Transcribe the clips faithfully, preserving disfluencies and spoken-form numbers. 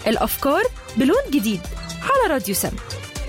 الأفكار بلون جديد على راديو سما.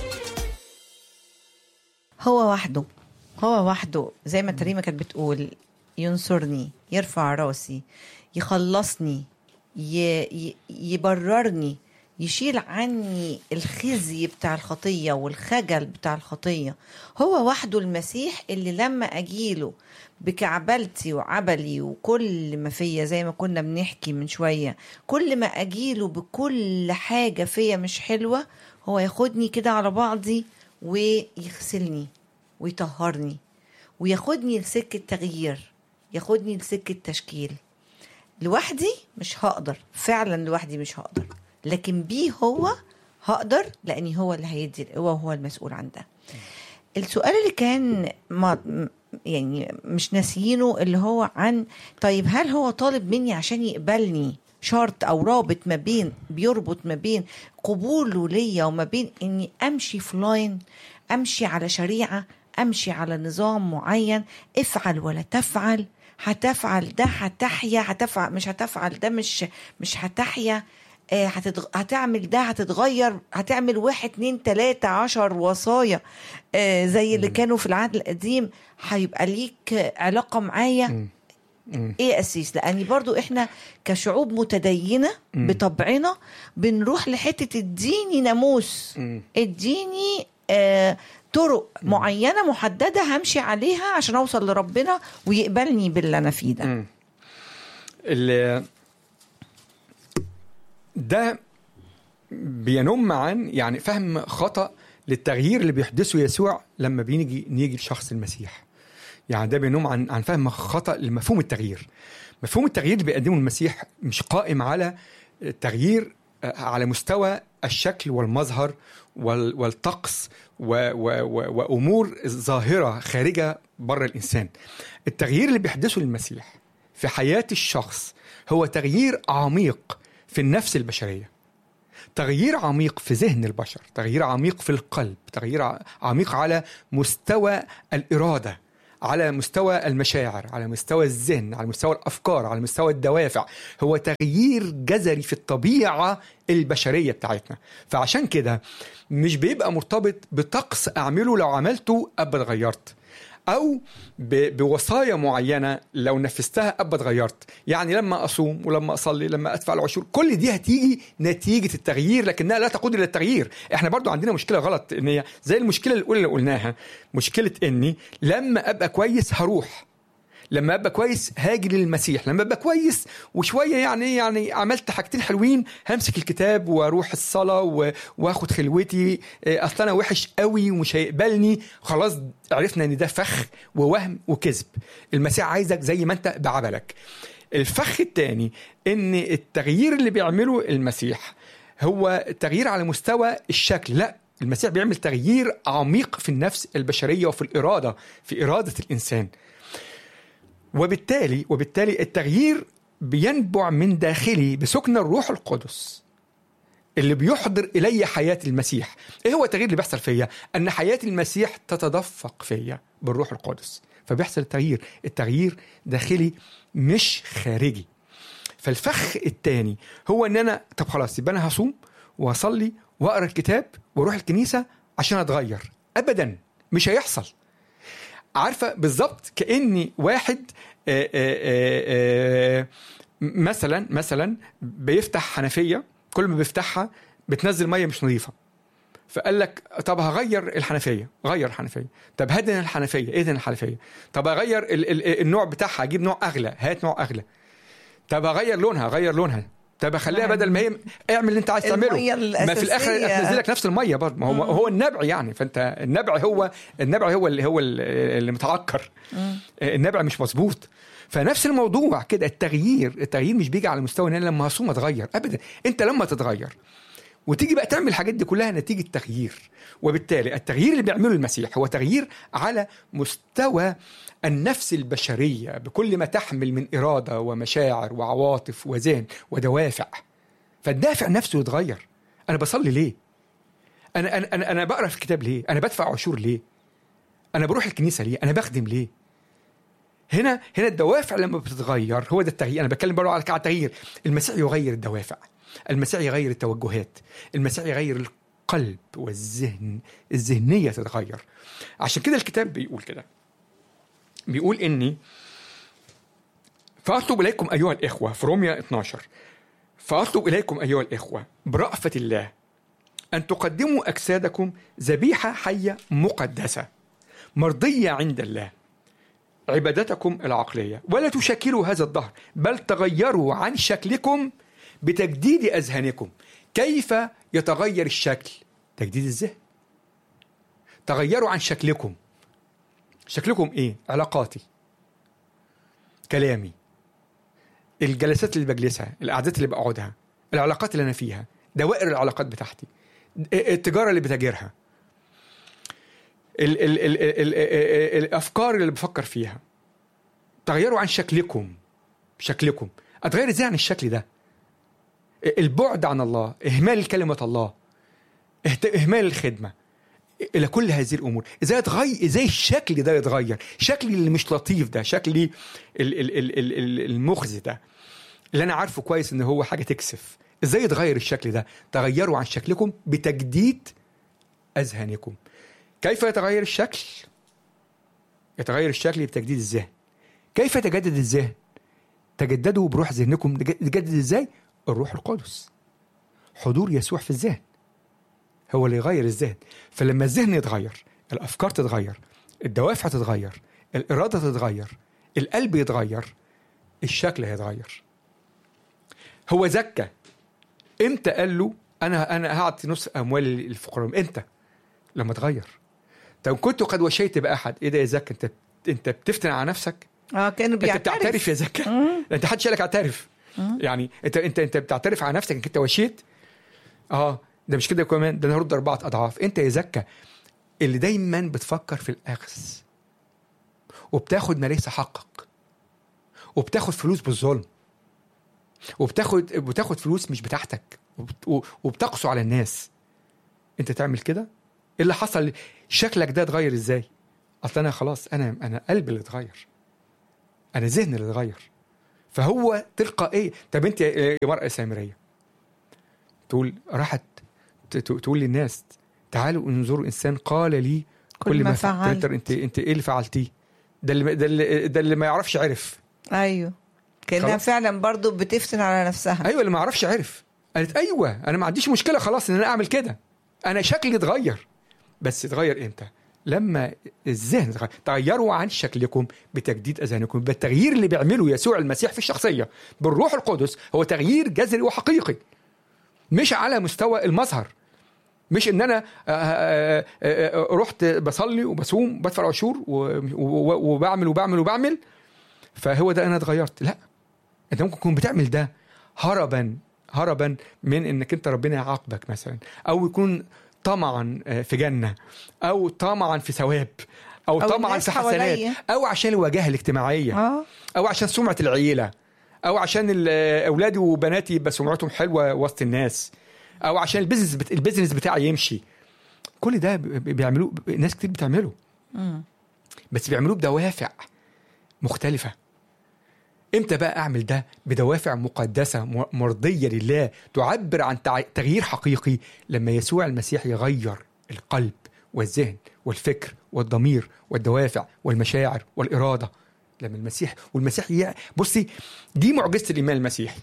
هو وحده هو وحده زي ما تريمة كانت بتقول، ينصرني، يرفع راسي، يخلصني، ي... يبررني، يشيل عني الخزي بتاع الخطية والخجل بتاع الخطية. هو وحده المسيح اللي لما أجيله بكعبلتي وعبلي وكل ما فيا، زي ما كنا بنحكي من شوية، كل ما أجيله بكل حاجة فيا مش حلوة، هو ياخدني كده على بعضي ويغسلني ويطهرني وياخدني لسكة تغيير، ياخدني لسكة تشكيل. لوحدي مش هقدر، فعلا لوحدي مش هقدر، لكن بيه هو هقدر، لأني هو اللي هيدي القوة وهو المسؤول عن ده. السؤال اللي كان ما يعني مش ناسيينه اللي هو عن طيب هل هو طالب مني عشان يقبلني شرط أو رابط ما بين بيربط ما بين قبوله ليا وما بين إني أمشي في لاين، أمشي على شريعة، أمشي على نظام معين، افعل ولا تفعل، هتفعل ده هتحيا، هتفعل مش هتفعل ده مش مش هتحيا، آه هتتغ... هتعمل ده هتتغير، هتعمل واحد اتنين تلاتة عشر وصايا آه زي اللي كانوا في العهد القديم، هيبقى ليك علاقة معايا. ايه أسيس؟ لأني برضو احنا كشعوب متدينة بطبعنا بنروح لحتة الديني ناموس، الديني آه طرق معينة محددة همشي عليها عشان أوصل لربنا ويقبلني باللي أنا فيه ده. اللي ده بينم عن يعني فهم خطأ للتغيير اللي بيحدثه يسوع لما بيجي نيجي لشخص المسيح. يعني ده بينم عن عن فهم خطأ لمفهوم التغيير. مفهوم التغيير اللي بيقدمه المسيح مش قائم على التغيير على مستوى الشكل والمظهر والطقس وأمور ظاهرة خارجة بره الإنسان. التغيير اللي بيحدثه المسيح في حياة الشخص هو تغيير عميق في النفس البشرية، تغيير عميق في ذهن البشر، تغيير عميق في القلب، تغيير عميق على مستوى الإرادة، على مستوى المشاعر، على مستوى الذهن، على مستوى الأفكار، على مستوى الدوافع. هو تغيير جذري في الطبيعة البشرية بتاعتنا. فعشان كده مش بيبقى مرتبط بطقس أعمله لو عملته أبقى اتغيرت، أو بوصايا معينة لو نفذتها أبقى اتغيرت. يعني لما أصوم ولما أصلي لما أدفع العشور، كل دي هتيجي نتيجة التغيير، لكنها لا تقود إلى التغيير. إحنا برضو عندنا مشكلة غلط، إن هي زي المشكلة الأولى اللي قلناها، مشكلة إني لما أبقى كويس هروح، لما أبقى كويس هاجي للمسيح، لما أبقى كويس وشوية يعني يعني عملت حاجتين حلوين همسك الكتاب واروح الصلاة واخد خلوتي، أصلا أنا وحش قوي ومش هيقبلني، خلاص عرفنا إن ده فخ ووهم وكذب. المسيح عايزك زي ما أنت بعبلك. الفخ التاني إن التغيير اللي بيعمله المسيح هو تغيير على مستوى الشكل، لا، المسيح بيعمل تغيير عميق في النفس البشرية وفي الإرادة، في إرادة الإنسان. وبالتالي وبالتالي التغيير بينبع من داخلي بسكن الروح القدس اللي بيحضر إلي حياة المسيح. إيه هو التغيير اللي بيحصل فيا؟ أن حياة المسيح تتدفق فيا بالروح القدس، فبيحصل التغيير. التغيير داخلي مش خارجي. فالفخ التاني هو أن أنا طب خلاص يبقى أنا هصوم وأصلي وأقرأ الكتاب وأروح الكنيسة عشان أتغير. أبدا مش هيحصل. عارفة بالضبط كأني واحد آآ آآ مثلا مثلا بيفتح حنفية، كل ما بيفتحها بتنزل مية مش نظيفة، فقال لك طب هغير الحنفية، غير الحنفية. طب هدن الحنفية، ايه دن الحنفية؟ طب اغير ال- ال- النوع بتاعها، اجيب نوع اغلى، هات نوع اغلى. طب اغير لونها، غير لونها. طب اخليها بدل ما هي اعمل اللي انت عايز تعمله، ما في الاخر هتنزلك نفس الميه برضه. ما هو هو النبع يعني. فانت النبع هو النبع هو اللي هو اللي متعكر، النبع مش مظبوط. فنفس الموضوع كده، التغيير التغيير مش بيجي على مستوى ان انا لما هصوم اتغير ابدا. انت لما تتغير وتيجي بقى تعمل الحاجات دي كلها نتيجه تغيير. وبالتالي التغيير اللي بيعمله المسيح هو تغيير على مستوى النفس البشرية بكل ما تحمل من إرادة ومشاعر وعواطف وذهن ودوافع. فالدافع نفسه يتغير. أنا بصلي ليه؟ أنا أنا أنا, أنا بقرأ في الكتاب ليه؟ أنا بدفع عشور ليه؟ أنا بروح الكنيسة ليه؟ أنا بخدم ليه؟ هنا هنا الدوافع لما بتتغير هو ده التغيير. أنا بتكلم برضه على التغيير. المسيح يغير الدوافع. المسيح يغير التوجهات، المسيح يغير القلب والذهن، الذهنية تتغير. عشان كده الكتاب بيقول كده، بيقول إني فأطلب إليكم أيها الإخوة في رومية اثناشر، فأطلب إليكم أيها الإخوة برأفة الله أن تقدموا أجسادكم ذبيحة حية مقدسة مرضية عند الله عبادتكم العقلية، ولا تشكلوا هذا الدهر بل تغيروا عن شكلكم بتجديد أذهانكم. كيف يتغير الشكل؟ تجديد الذهن. تغيروا عن شكلكم. شكلكم إيه؟ علاقاتي، كلامي، الجلسات اللي بجلسها، القعدات اللي بقعدها، العلاقات اللي أنا فيها، دوائر العلاقات بتاعتي، التجارة اللي بتاجرها، ال ال ال ال ال الأفكار اللي بفكر فيها. تغيروا عن شكلكم. شكلكم أتغير إزاي عن الشكل ده؟ البعد عن الله، إهمال كلمة الله، إهمال الخدمة، إلى كل هذه الأمور. إزاي أتغير؟ إزاي الشكل ده يتغير؟ شكلي اللي مش لطيف ده، شكلي المخزي ده اللي أنا عارفه كويس إن هو حاجة تكسف، إزاي يتغير الشكل ده؟ تغيروا عن شكلكم بتجديد أذهانكم. كيف يتغير الشكل؟ يتغير الشكل بتجديد الذهن. كيف يتجدد الذهن؟ تجددوا بروح ذهنكم. تجدد إزاي؟ الروح القدس، حضور يسوع في الذهن هو اللي يغير الذهن. فلما الذهن يتغير، الأفكار تتغير، الدوافع تتغير، الإرادة تتغير، القلب يتغير، الشكل هيتغير. هو زكى امتى قال له أنا أنا هعطي نص أموال الفقراء؟ أنت لما تغير. طب كنت قد وشيت بأحد، إيه ده يا زكى؟ أنت أنت بتفتن على نفسك؟ اه كانوا بيعترف. أنت بتعترف يا زكى؟ أنت حدش قالك اعترف. يعني أنت أنت أنت بتعترف على نفسك إنك أنت وشيت؟ آه ده مش كده كمان، ده أنا هرد أربعة أضعاف. أنت يا زكى اللي دايما بتفكر في الأخذ وبتاخد ما ليس حقك، وبتاخد فلوس بالظلم، وبتاخد بتاخد فلوس مش بتاعتك، وبتقسو على الناس. أنت تعمل كده؟ إيه اللي حصل؟ شكلك ده اتغير إزاي؟ أصلا أنا خلاص، أنا أنا قلبي اللي اتغير، أنا ذهني اللي اتغير. فهو تلقائيا. طب أنت يا مرأة سامرية تقول، راحت تقول للناس تعالوا انظروا إنسان قال لي كل, كل ما فعلت. انت انت ايه اللي فعلتيه؟ ده اللي ده اللي, ده اللي ما يعرفش عرف. ايوه كانها فعلا برضو بتفتن على نفسها. ايوه اللي ما يعرفش عرف. قالت ايوه انا ما عنديش مشكله خلاص ان انا اعمل كده، انا شكلي اتغير. بس اتغير امتى؟ لما الذهن اتغير. تغيروا عن شكلكم بتجديد اذهانكم. بالتغيير اللي بيعمله يسوع المسيح في الشخصيه بالروح القدس هو تغيير جذري وحقيقي، مش على مستوى المظهر. مش ان انا رحت بصلي وبصوم بدفع عشور وبعمل وبعمل وبعمل فهو ده انا اتغيرت. لا، انت ممكن تكون بتعمل ده هربا هربا من انك انت ربنا يعاقبك مثلا، او يكون طمعا في جنة، او طمعا في ثواب، او, أو طمعا في حسنات، او عشان الواجهة الاجتماعية، آه. او عشان سمعة العيلة، او عشان اولادي وبناتي يبقى سمعتهم حلوة وسط الناس، او عشان البيزنس بت... البيزنس بتاعي يمشي. كل ده بيعملوه ناس كتير بتعمله، م. بس بيعملوه بدوافع مختلفة. امتى بقى اعمل ده؟ بدوافع مقدسة مرضية لله تعبر عن تغيير حقيقي. لما يسوع المسيح يغير القلب والذهن والفكر والضمير والدوافع والمشاعر والإرادة. لما المسيح والمسيح ي... بصي دي معجزة الإيمان المسيحي،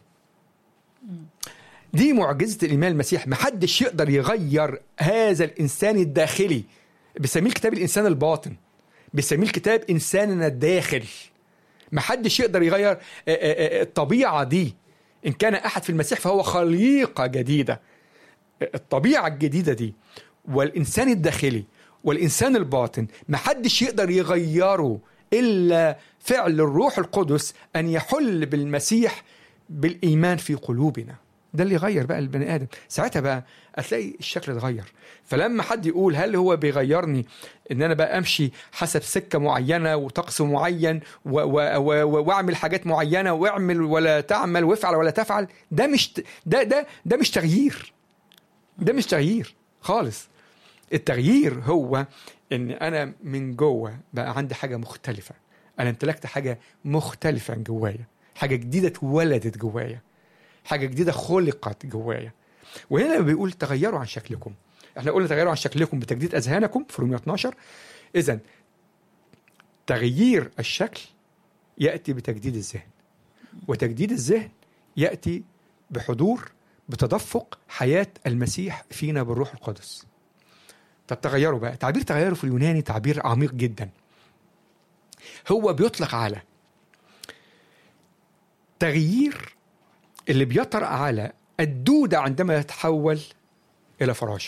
دي معجزة الإيمان المسيح. محدش يقدر يغير هذا الإنسان الداخلي. بيسميه الكتاب الإنسان الباطن، بيسميه الكتاب إنساننا الداخل. محدش يقدر يغير الطبيعة دي. إن كان أحد في المسيح فهو خليقة جديدة. الطبيعة الجديدة دي والإنسان الداخلي والإنسان الباطن محدش يقدر يغيره إلا فعل الروح القدس أن يحل بالمسيح بالإيمان في قلوبنا. ده اللي يغير بقى البني آدم. ساعتها بقى هتلاقي الشكل اتغير. فلما حد يقول هل هو بيغيرني ان انا بقى امشي حسب سكة معينة وطقس معين واعمل حاجات معينة واعمل ولا تعمل وافعل ولا تفعل، ده مش ده ده ده مش تغيير. ده مش تغيير خالص. التغيير هو ان انا من جوه بقى عندي حاجة مختلفة. انا امتلكت حاجة مختلفة جوايا، حاجة جديدة اتولدت جوايا، حاجه جديده خلقت جوايا. وهنا بيقول تغيروا عن شكلكم. احنا قلنا تغيروا عن شكلكم بتجديد اذهانكم في رومية اتناشر. اذا تغيير الشكل ياتي بتجديد الذهن، وتجديد الذهن ياتي بحضور بتدفق حياه المسيح فينا بالروح القدس. طب تغيروا بقى، تعبير تغيروا في اليوناني تعبير عميق جدا. هو بيطلق على تغيير اللي بيطرأ على الدودة عندما يتحول إلى فراشة.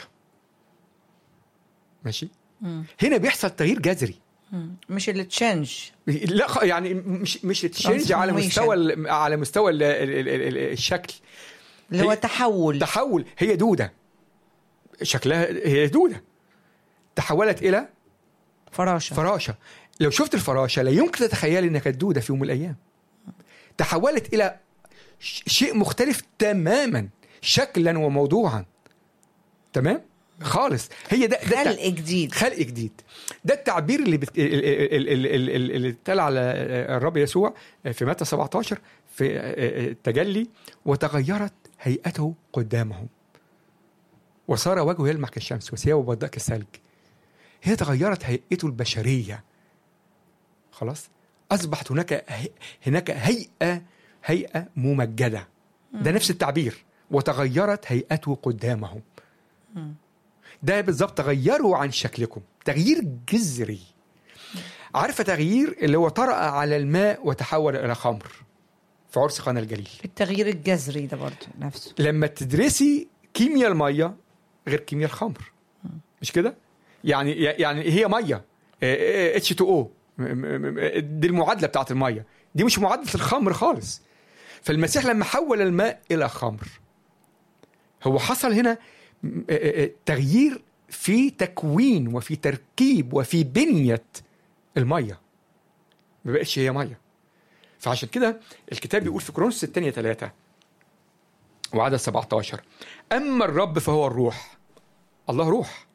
ماشي؟ مم. هنا بيحصل تغيير جذري. مم. مش اللي تشنج، لا يعني مش مش تشنج على مستوى على مستوى ال ال ال ال الشكل اللي هو تحول. تحول هي دودة شكلها هي دودة تحولت إلى فراشة. فراشة. لو شفت الفراشة لا يمكن تتخيل إنها كانت دودة في يوم من الأيام. تحولت إلى شيء مختلف تماما شكلا وموضوعا. تمام خالص. هي ده خلق جديد. خلق جديد. ده التعبير اللي بت... اللي اتقال على الرب يسوع في متى سبعتاشر في التجلي: وتغيرت هيئته قدامهم وصار وجهه يلمع كالشمس وثيابه بيضاء كالثلج. هي تغيرت هيئته البشرية خلاص. أصبحت هناك هناك هيئة هيئة ممجدة. ده نفس التعبير، وتغيرت هيئته قدامهم. ده بالضبط تغيروا عن شكلكم، تغيير جذري. عارفة تغيير اللي هو طرأ على الماء وتحول إلى خمر في عرس قنا الجليل. التغيير الجذري ده برضه نفسه. لما تدرسي كيمياء المية غير كيمياء الخمر، مش كده؟ يعني يعني هي مية اتش تو او، دي المعادلة بتاعت المية، دي مش معادلة الخمر خالص. فالمسيح لما حول الماء إلى خمر، هو حصل هنا تغيير في تكوين وفي تركيب وفي بنية المية، ما بقتش هي مية. فعشان كده الكتاب بيقول في كورنثوس الثانية ثلاثة وعدد سبعتاشر: أما الرب فهو الروح. الله روح،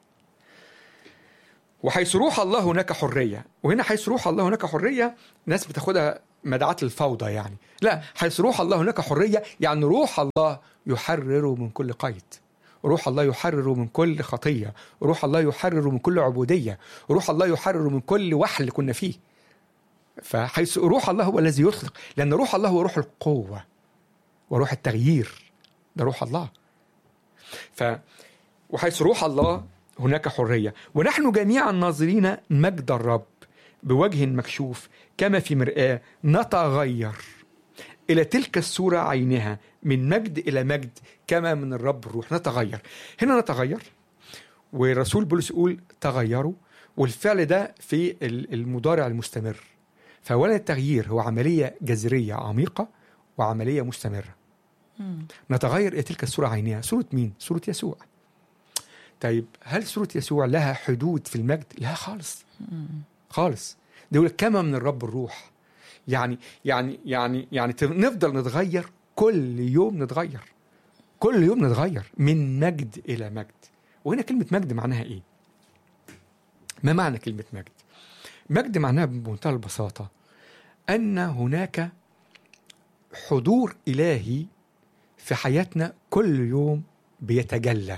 وحيث روح الله هناك حرية. وهنا حيث روح الله هناك حرية ناس بتاخدها مدعاة الفوضى يعني. لا، حيث روح الله هناك حرية يعني روح الله يحرر من كل قيد، روح الله يحرر من كل خطية، روح الله يحرر من كل عبودية، روح الله يحرر من كل وحل كنا فيه. فحيث روح الله هو الذي يطلق، لأن روح الله هو روح القوة وروح التغيير، ده روح الله. ف وحيث روح الله هناك حرية. ونحن جميعا ناظرين مجد الرب بوجه مكشوف كما في مرآة نتغير إلى تلك الصورة عينها من مجد إلى مجد كما من الرب الروح. نتغير هنا نتغير، والرسول بولس يقول تغيروا، والفعل ده في المضارع المستمر. فأولا التغيير هو عملية جذرية عميقة وعملية مستمرة. مم. نتغير إلى تلك الصورة عينها. صورة مين؟ صورة يسوع. طيب هل صورة يسوع لها حدود في المجد؟ لا خالص. مم. خالص. ده يقول كما من الرب الروح. يعني يعني يعني يعني نفضل نتغير كل يوم، نتغير كل يوم نتغير من مجد إلى مجد. وهنا كلمة مجد معناها إيه؟ ما معنى كلمة مجد؟ مجد معناها بمنتهى البساطة أن هناك حضور إلهي في حياتنا كل يوم بيتجلى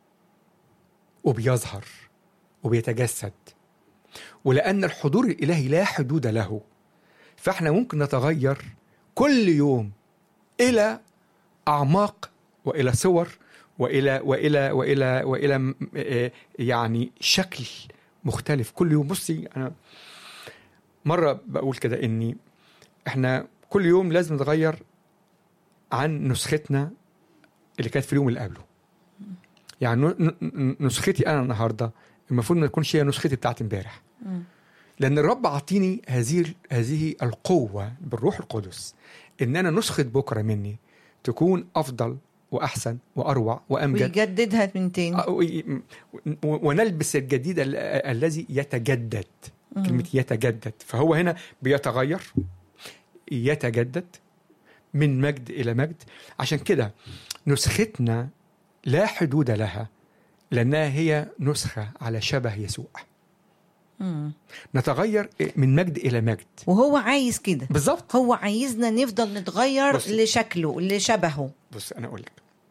وبيظهر وبيتجسد. ولأن الحضور الإلهي لا حدود له، فإحنا ممكن نتغير كل يوم إلى أعماق وإلى صور وإلى وإلى وإلى وإلى يعني شكل مختلف كل يوم. بصي أنا مرة بقول كده إني إحنا كل يوم لازم نتغير عن نسختنا اللي كانت في اليوم اللي قبله. يعني نسختي أنا النهاردة المفروض ما تكونش هي نسختي بتاعت امبارح، لأن الرب عطيني هذه هذه القوة بالروح القدس إن أنا نسخة بكرة مني تكون أفضل وأحسن وأروع وأمجد، ويجددها من تاني، ونلبس الجديد الذي يتجدد. كلمة يتجدد، فهو هنا بيتغير يتجدد من مجد إلى مجد. عشان كده نسختنا لا حدود لها، لأنها هي نسخة على شبه يسوع. مم. نتغير من مجد إلى مجد. وهو عايز كده بالظبط. هو عايزنا نفضل نتغير بص. لشكله لشبهه. بص أنا أقول لك،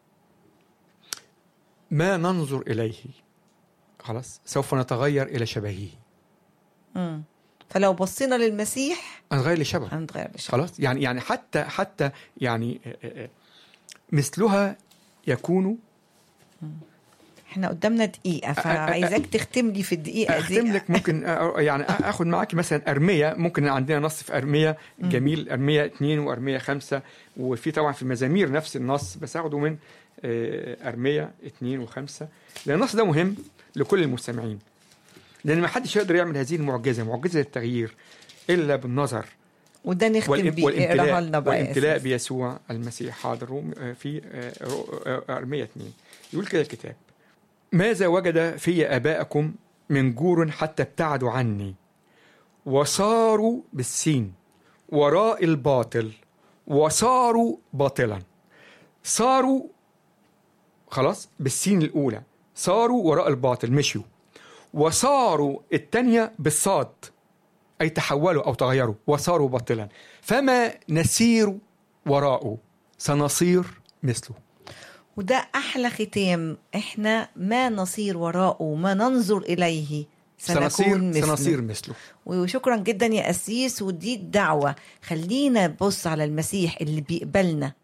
ما ننظر إليه خلاص سوف نتغير إلى شبهه. مم. فلو بصينا للمسيح هنتغير لشبهه، هنتغير لشبهه. خلاص. يعني يعني حتى حتى يعني مثلها يكون. احنا قدامنا دقيقة فعايزاك تختم لي في الدقيقة دي. اختم لك ممكن يعني اخد معاكي مثلا ارميا. ممكن عندنا نص في ارميا جميل، ارميا اتنين وارميا خمسة، وفي طبعا في المزامير نفس النص، بس اخده من ارميا اتنين وخمسة لان النص ده مهم لكل المستمعين، لان ما حدش يقدر يعمل هذه المعجزة، معجزة التغيير، الا بالنظر وده نختم بيه. اقراها لنا بقى. والامتلاء بيسوع المسيح. حاضر في ارميا اتنين يقول كده الكتاب: ماذا وجد في آبائكم من جور حتى ابتعدوا عني وصاروا بالسين وراء الباطل وصاروا باطلا. صاروا خلاص بالسين الأولى، صاروا وراء الباطل مشيوا، وصاروا الثانية بالصاد أي تحولوا أو تغيروا، وصاروا باطلا. فما نسير وراءه سنصير مثله. وده أحلى ختام. إحنا ما نصير وراءه ما ننظر إليه سنكون سنصير مثله. سنصير مثله. وشكرا جدا يا أسيس. ودي الدعوة، خلينا نبص على المسيح اللي بيقبلنا